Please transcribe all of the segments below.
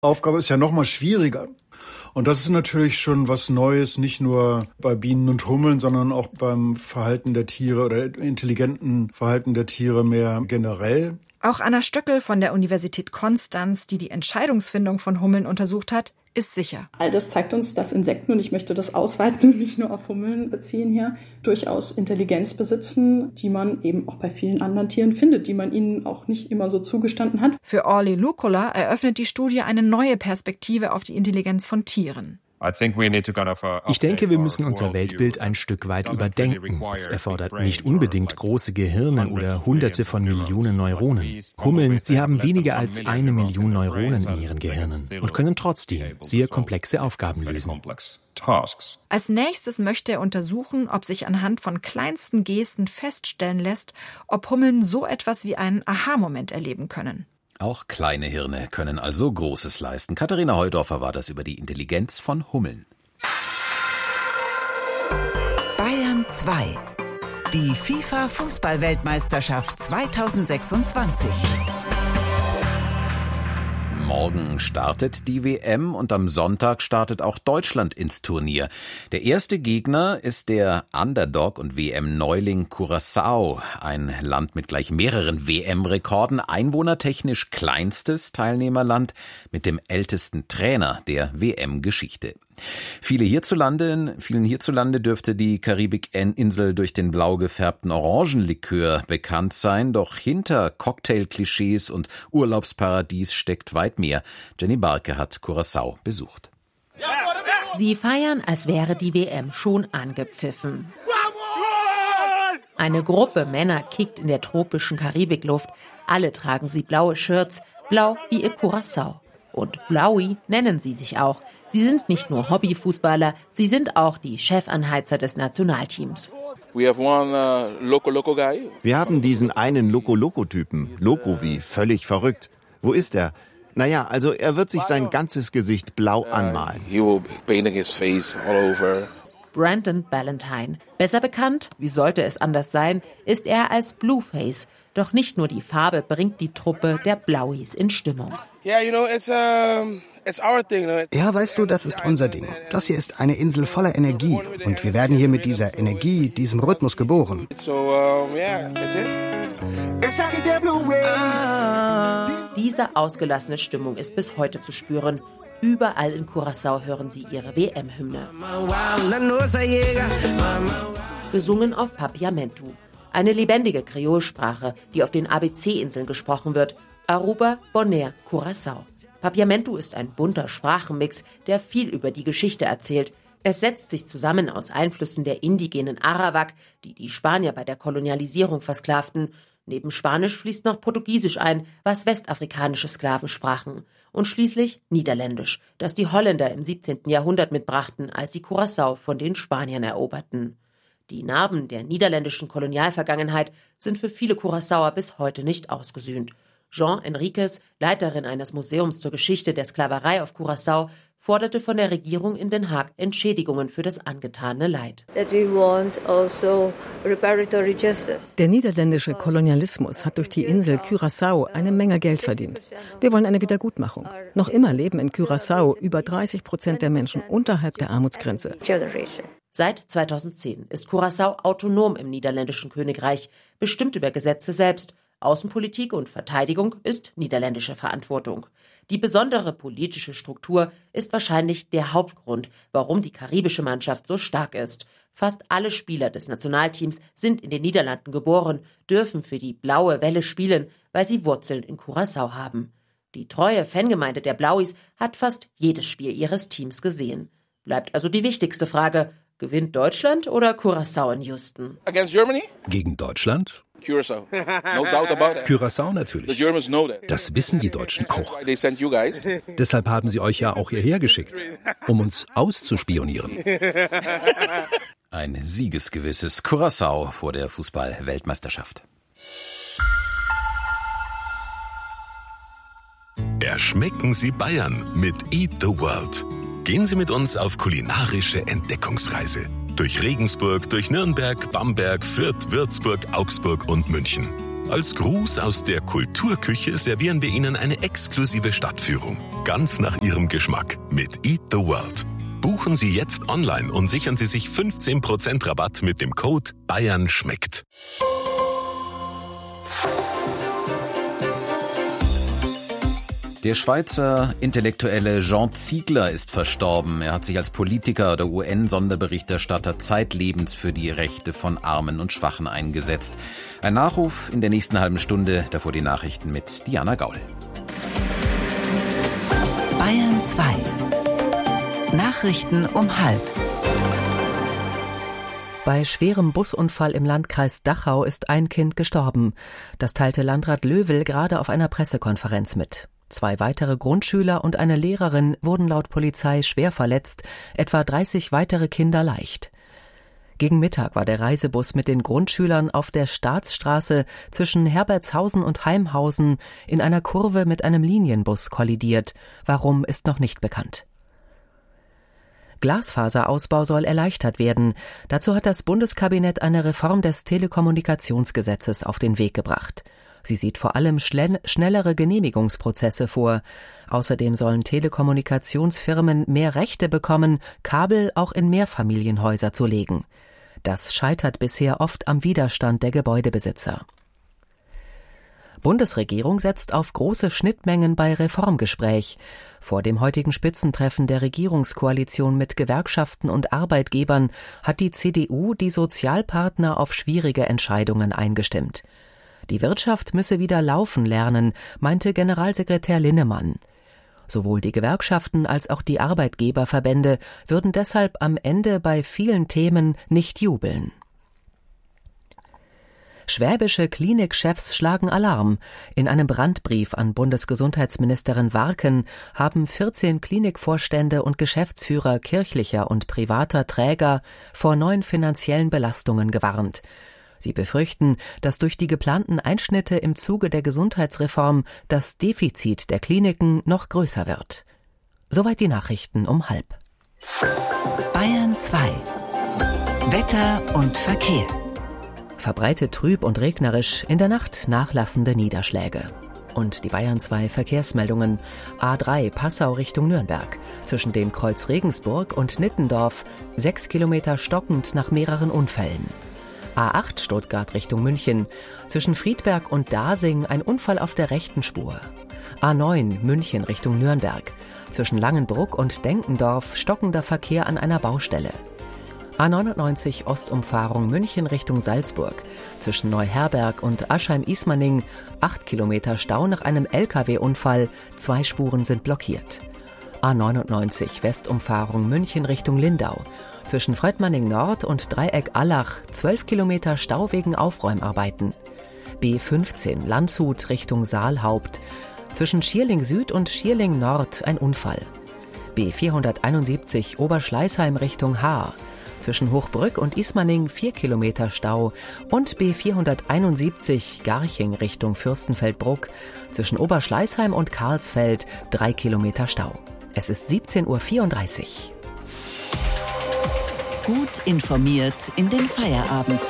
Aufgabe ist ja noch mal schwieriger. Und das ist natürlich schon was Neues, nicht nur bei Bienen und Hummeln, sondern auch beim Verhalten der Tiere oder intelligenten Verhalten der Tiere mehr generell. Auch Anna Stöckel von der Universität Konstanz, die die Entscheidungsfindung von Hummeln untersucht hat, ist sicher. All das zeigt uns, dass Insekten, und ich möchte das ausweiten und nicht nur auf Hummeln beziehen hier, durchaus Intelligenz besitzen, die man eben auch bei vielen anderen Tieren findet, die man ihnen auch nicht immer so zugestanden hat. Für Orly Lukola eröffnet die Studie eine neue Perspektive auf die Intelligenz von Tieren. Ich denke, wir müssen unser Weltbild ein Stück weit überdenken. Es erfordert nicht unbedingt große Gehirne oder Hunderte von Millionen Neuronen. Hummeln, sie haben weniger als 1 Million Neuronen in ihren Gehirnen und können trotzdem sehr komplexe Aufgaben lösen. Als nächstes möchte er untersuchen, ob sich anhand von kleinsten Gesten feststellen lässt, ob Hummeln so etwas wie einen Aha-Moment erleben können. Auch kleine Hirne können also Großes leisten. Katharina Heudorfer war das über die Intelligenz von Hummeln. Bayern 2. Die FIFA-Fußball-Weltmeisterschaft 2026. Morgen startet die WM und am Sonntag startet auch Deutschland ins Turnier. Der erste Gegner ist der Underdog und WM-Neuling Curaçao, ein Land mit gleich mehreren WM-Rekorden, einwohnertechnisch kleinstes Teilnehmerland mit dem ältesten Trainer der WM-Geschichte. Vielen hierzulande dürfte die Karibik-Insel durch den blau gefärbten Orangenlikör bekannt sein, doch hinter Cocktail-Klischees und Urlaubsparadies steckt weit mehr. Jenny Barke hat Curaçao besucht. Sie feiern, als wäre die WM schon angepfiffen. Eine Gruppe Männer kickt in der tropischen Karibikluft. Alle tragen sie blaue Shirts, blau wie ihr Curaçao. Und Blaui nennen sie sich auch. Sie sind nicht nur Hobbyfußballer, sie sind auch die Chefanheizer des Nationalteams. Wir haben diesen einen Loco-Loco-Typen. Loco wie völlig verrückt. Wo ist er? Naja, also er wird sich sein ganzes Gesicht blau anmalen. Brandon Ballantyne. Besser bekannt, wie sollte es anders sein, ist er als Blueface. Doch nicht nur die Farbe bringt die Truppe der Blauis in Stimmung. Ja, weißt du, das ist unser Ding. Das hier ist eine Insel voller Energie. Und wir werden hier mit dieser Energie, diesem Rhythmus geboren. Diese ausgelassene Stimmung ist bis heute zu spüren. Überall in Curaçao hören sie ihre WM-Hymne. Gesungen auf Papiamentu. Eine lebendige Kreolsprache, die auf den ABC-Inseln gesprochen wird. Aruba, Bonaire, Curaçao. Papiamentu ist ein bunter Sprachenmix, der viel über die Geschichte erzählt. Es setzt sich zusammen aus Einflüssen der indigenen Arawak, die die Spanier bei der Kolonialisierung versklavten. Neben Spanisch fließt noch Portugiesisch ein, was westafrikanische Sklaven sprachen. Und schließlich Niederländisch, das die Holländer im 17. Jahrhundert mitbrachten, als sie Curaçao von den Spaniern eroberten. Die Narben der niederländischen Kolonialvergangenheit sind für viele Curaçaoer bis heute nicht ausgesühnt. Jean Enriquez, Leiterin eines Museums zur Geschichte der Sklaverei auf Curaçao, forderte von der Regierung in Den Haag Entschädigungen für das angetane Leid. Der niederländische Kolonialismus hat durch die Insel Curaçao eine Menge Geld verdient. Wir wollen eine Wiedergutmachung. Noch immer leben in Curaçao über 30% der Menschen unterhalb der Armutsgrenze. Seit 2010 ist Curaçao autonom im niederländischen Königreich, bestimmt über Gesetze selbst. Außenpolitik und Verteidigung ist niederländische Verantwortung. Die besondere politische Struktur ist wahrscheinlich der Hauptgrund, warum die karibische Mannschaft so stark ist. Fast alle Spieler des Nationalteams sind in den Niederlanden geboren, dürfen für die Blaue Welle spielen, weil sie Wurzeln in Curaçao haben. Die treue Fangemeinde der Blauis hat fast jedes Spiel ihres Teams gesehen. Bleibt also die wichtigste Frage: Gewinnt Deutschland oder Curaçao in Houston? Gegen Deutschland? Curaçao. No doubt about it. Curaçao natürlich. The Germans know that. Das wissen die Deutschen auch. They sent you guys. Deshalb haben sie euch ja auch hierher geschickt, um uns auszuspionieren. Ein siegesgewisses Curaçao vor der Fußball-Weltmeisterschaft. Erschmecken Sie Bayern mit Eat the World. Gehen Sie mit uns auf kulinarische Entdeckungsreise. Durch Regensburg, durch Nürnberg, Bamberg, Fürth, Würzburg, Augsburg und München. Als Gruß aus der Kulturküche servieren wir Ihnen eine exklusive Stadtführung. Ganz nach Ihrem Geschmack mit Eat the World. Buchen Sie jetzt online und sichern Sie sich 15% Rabatt mit dem Code Bayern schmeckt. Der Schweizer Intellektuelle Jean Ziegler ist verstorben. Er hat sich als Politiker oder UN-Sonderberichterstatter zeitlebens für die Rechte von Armen und Schwachen eingesetzt. Ein Nachruf in der nächsten halben Stunde, davor die Nachrichten mit Diana Gaul. Bayern 2. Nachrichten um 12:30. Bei schwerem Busunfall im Landkreis Dachau ist ein Kind gestorben. Das teilte Landrat Löwel gerade auf einer Pressekonferenz mit. 2 weitere Grundschüler und eine Lehrerin wurden laut Polizei schwer verletzt, etwa 30 weitere Kinder leicht. Gegen Mittag war der Reisebus mit den Grundschülern auf der Staatsstraße zwischen Herbertshausen und Heimhausen in einer Kurve mit einem Linienbus kollidiert. Warum, ist noch nicht bekannt. Glasfaserausbau soll erleichtert werden. Dazu hat das Bundeskabinett eine Reform des Telekommunikationsgesetzes auf den Weg gebracht. Sie sieht vor allem schnellere Genehmigungsprozesse vor. Außerdem sollen Telekommunikationsfirmen mehr Rechte bekommen, Kabel auch in Mehrfamilienhäuser zu legen. Das scheitert bisher oft am Widerstand der Gebäudebesitzer. Bundesregierung setzt auf große Schnittmengen bei Reformgespräch. Vor dem heutigen Spitzentreffen der Regierungskoalition mit Gewerkschaften und Arbeitgebern hat die CDU die Sozialpartner auf schwierige Entscheidungen eingestimmt. Die Wirtschaft müsse wieder laufen lernen, meinte Generalsekretär Linnemann. Sowohl die Gewerkschaften als auch die Arbeitgeberverbände würden deshalb am Ende bei vielen Themen nicht jubeln. Schwäbische Klinikchefs schlagen Alarm. In einem Brandbrief an Bundesgesundheitsministerin Warken haben 14 Klinikvorstände und Geschäftsführer kirchlicher und privater Träger vor neuen finanziellen Belastungen gewarnt. Sie befürchten, dass durch die geplanten Einschnitte im Zuge der Gesundheitsreform das Defizit der Kliniken noch größer wird. Soweit die Nachrichten um 12:30. Bayern 2. Wetter und Verkehr. Verbreitet trüb und regnerisch, in der Nacht nachlassende Niederschläge. Und die Bayern 2 Verkehrsmeldungen. A3 Passau Richtung Nürnberg. Zwischen dem Kreuz Regensburg und Nittendorf 6 Kilometer stockend nach mehreren Unfällen. A8 Stuttgart Richtung München. Zwischen Friedberg und Dasing ein Unfall auf der rechten Spur. A9 München Richtung Nürnberg. Zwischen Langenbruck und Denkendorf stockender Verkehr an einer Baustelle. A99 Ostumfahrung München Richtung Salzburg. Zwischen Neuherberg und Aschheim-Ismaning 8 Kilometer Stau nach einem Lkw-Unfall. 2 Spuren sind blockiert. A99 Westumfahrung München Richtung Lindau. Zwischen Fröttmanning Nord und Dreieck Allach 12 Kilometer Stau wegen Aufräumarbeiten. B15 Landshut Richtung Saalhaupt. Zwischen Schierling Süd und Schierling Nord ein Unfall. B471 Oberschleißheim Richtung Haar. Zwischen Hochbrück und Ismaning 4 Kilometer Stau. Und B471 Garching Richtung Fürstenfeldbruck. Zwischen Oberschleißheim und Karlsfeld 3 Kilometer Stau. Es ist 17:34 Uhr. Gut informiert in den Feierabend.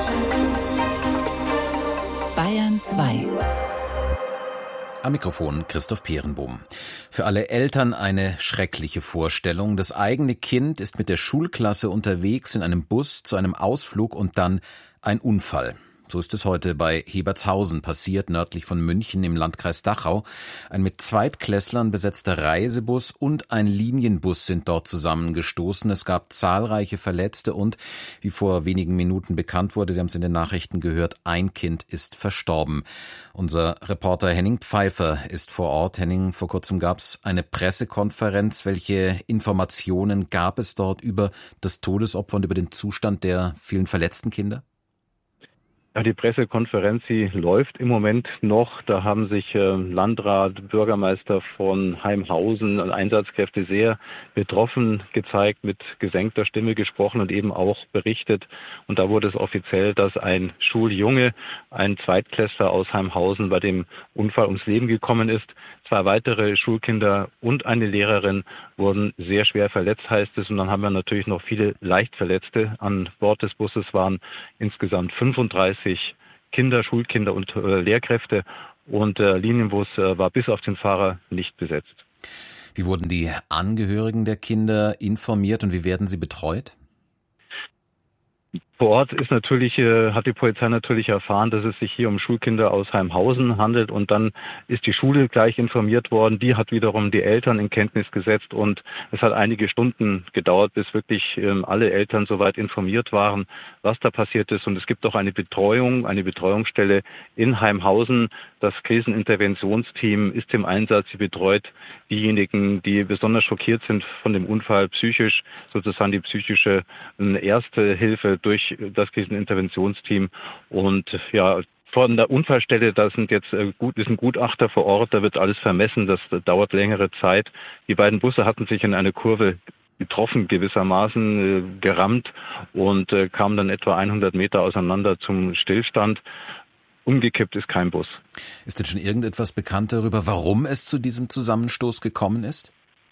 Bayern 2. Am Mikrofon Christoph Peerenbohm. Für alle Eltern eine schreckliche Vorstellung. Das eigene Kind ist mit der Schulklasse unterwegs in einem Bus zu einem Ausflug und dann ein Unfall. So ist es heute bei Hebertshausen passiert, nördlich von München im Landkreis Dachau. Ein mit Zweitklässlern besetzter Reisebus und ein Linienbus sind dort zusammengestoßen. Es gab zahlreiche Verletzte und, wie vor wenigen Minuten bekannt wurde, Sie haben es in den Nachrichten gehört, ein Kind ist verstorben. Unser Reporter Henning Pfeiffer ist vor Ort. Henning, vor kurzem gab es eine Pressekonferenz. Welche Informationen gab es dort über das Todesopfer und über den Zustand der vielen verletzten Kinder? Ja, die Pressekonferenz, die läuft im Moment noch. Da haben sich Landrat, Bürgermeister von Heimhausen und Einsatzkräfte sehr betroffen gezeigt, mit gesenkter Stimme gesprochen und eben auch berichtet. Und da wurde es offiziell, dass ein Schuljunge, ein Zweitklässler aus Heimhausen, bei dem Unfall ums Leben gekommen ist. 2 weitere Schulkinder und eine Lehrerin wurden sehr schwer verletzt, heißt es. Und dann haben wir natürlich noch viele Leichtverletzte. An Bord des Busses waren insgesamt 35 Kinder, Schulkinder und Lehrkräfte. Und der Linienbus war bis auf den Fahrer nicht besetzt. Wie wurden die Angehörigen der Kinder informiert und wie werden sie betreut? Vor Ort hat die Polizei natürlich erfahren, dass es sich hier um Schulkinder aus Heimhausen handelt, und dann ist die Schule gleich informiert worden. Die hat wiederum die Eltern in Kenntnis gesetzt, und es hat einige Stunden gedauert, bis wirklich alle Eltern soweit informiert waren, was da passiert ist. Und es gibt auch eine Betreuungsstelle in Heimhausen. Das Kriseninterventionsteam ist im Einsatz. Sie betreut diejenigen, die besonders schockiert sind von dem Unfall, psychisch, sozusagen die psychische erste Hilfe durch das Kriseninterventionsteam. Und ja, von der Unfallstelle, da ist ein Gutachter vor Ort, da wird alles vermessen, das dauert längere Zeit. Die beiden Busse hatten sich in eine Kurve getroffen, gewissermaßen gerammt, und kamen dann etwa 100 Meter auseinander zum Stillstand. Umgekippt ist kein Bus. Ist denn schon irgendetwas bekannt darüber, warum es zu diesem Zusammenstoß gekommen ist?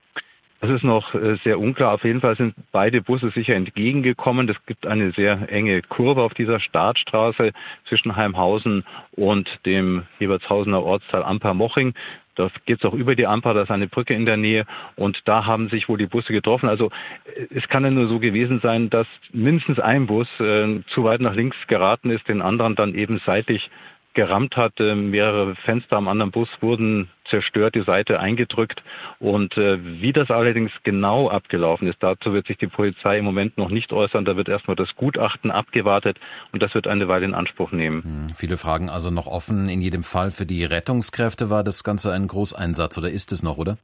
Das ist noch sehr unklar. Auf jeden Fall sind beide Busse sicher entgegengekommen. Es gibt eine sehr enge Kurve auf dieser Startstraße zwischen Heimhausen und dem Ebertshausener Ortsteil Amper-Moching. Da geht es auch über die Amper, da ist eine Brücke in der Nähe, und da haben sich wohl die Busse getroffen. Also es kann ja nur so gewesen sein, dass mindestens ein Bus zu weit nach links geraten ist, den anderen dann eben seitlich gerammt hat. Mehrere Fenster am anderen Bus wurden zerstört, die Seite eingedrückt. Und wie das allerdings genau abgelaufen ist, dazu wird sich die Polizei im Moment noch nicht äußern. Da wird erstmal das Gutachten abgewartet, und das wird eine Weile in Anspruch nehmen. Viele Fragen also noch offen. In jedem Fall für die Rettungskräfte war das Ganze ein Großeinsatz, oder ist es noch, oder?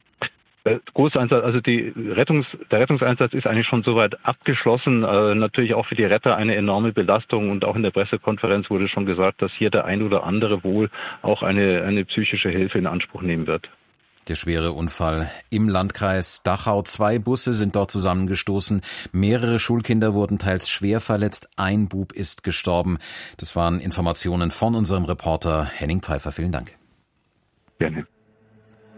Großeinsatz, also der Rettungseinsatz ist eigentlich schon soweit abgeschlossen. Natürlich auch für die Retter eine enorme Belastung, und auch in der Pressekonferenz wurde schon gesagt, dass hier der ein oder andere wohl auch eine psychische Hilfe in Anspruch nehmen wird. Der schwere Unfall im Landkreis Dachau. 2 Busse sind dort zusammengestoßen. Mehrere Schulkinder wurden teils schwer verletzt. Ein Bub ist gestorben. Das waren Informationen von unserem Reporter Henning Pfeiffer. Vielen Dank. Gerne.